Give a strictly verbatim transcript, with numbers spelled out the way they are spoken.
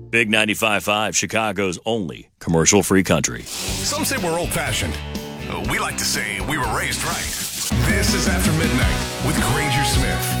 Big ninety-five point five, Chicago's only commercial-free country. Some say we're old-fashioned. We like to say we were raised right. This is After Midnight with Granger Smith.